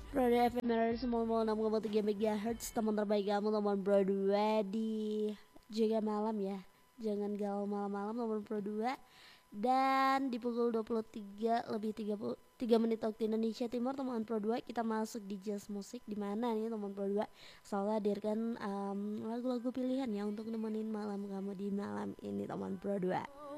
Roda ephemeral 96,3 MHz, teman terbaik kamu, teman Pro 2 di Jaga Malam ya. Jangan galau malam-malam, teman Pro 2. Dan di pukul 23 lebih 33 menit waktu Indonesia Timur, teman Pro 2, kita masuk di Jazz Musik. Di mana nih teman Pro 2 selalu hadirkan lagu-lagu pilihan ya untuk nemenin malam kamu di malam ini, teman Pro 2.